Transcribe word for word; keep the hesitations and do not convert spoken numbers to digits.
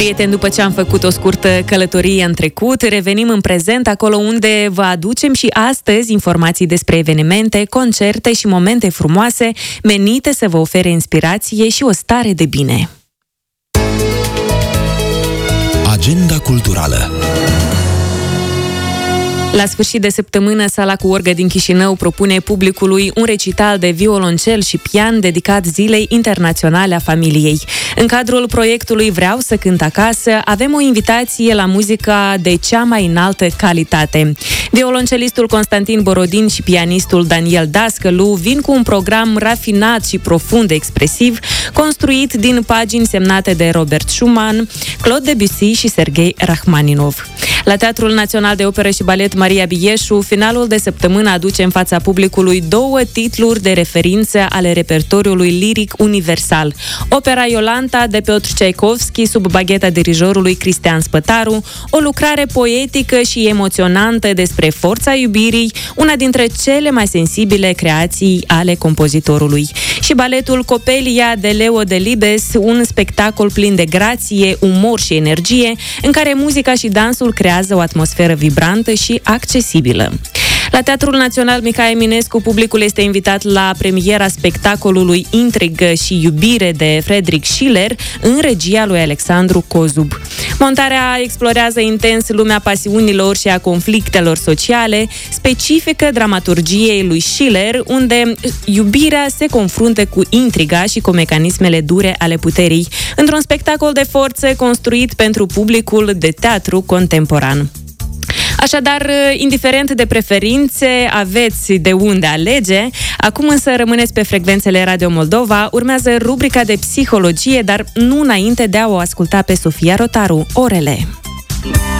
Prieteni, după ce am făcut o scurtă călătorie în trecut, revenim în prezent, acolo unde vă aducem și astăzi informații despre evenimente, concerte și momente frumoase menite să vă ofere inspirație și o stare de bine. Agenda culturală. La sfârșit de săptămână, Sala cu Orgă din Chișinău propune publicului un recital de violoncel și pian dedicat Zilei Internaționale a Familiei. În cadrul proiectului Vreau să cânt acasă, avem o invitație la muzica de cea mai înaltă calitate. Violoncelistul Constantin Borodin și pianistul Daniel Dascălu vin cu un program rafinat și profund expresiv, construit din pagini semnate de Robert Schumann, Claude Debussy și Sergei Rachmaninov. La Teatrul Național de Operă și Balet Maria Bieșu, finalul de săptămână aduce în fața publicului două titluri de referință ale repertoriului liric universal. Opera Iolanta de Piotr Tchaikovsky sub bagheta dirijorului Cristian Spătaru, o lucrare poetică și emoționantă despre forța iubirii, una dintre cele mai sensibile creații ale compozitorului. Și baletul Copelia de Leo Delibes, un spectacol plin de grație, umor și energie, în care muzica și dansul creează o atmosferă vibrantă și accesibilă. La Teatrul Național Mihai Eminescu, publicul este invitat la premiera spectacolului Intrigă și iubire de Friedrich Schiller în regia lui Alexandru Cozub. Montarea explorează intens lumea pasiunilor și a conflictelor sociale, specifică dramaturgiei lui Schiller, unde iubirea se confruntă cu intriga și cu mecanismele dure ale puterii, într-un spectacol de forță construit pentru publicul de teatru contemporan. Așadar, indiferent de preferințe, aveți de unde alege. Acum însă rămâneți pe frecvențele Radio Moldova. Urmează rubrica de psihologie, dar nu înainte de a o asculta pe Sofia Rotaru. Orele.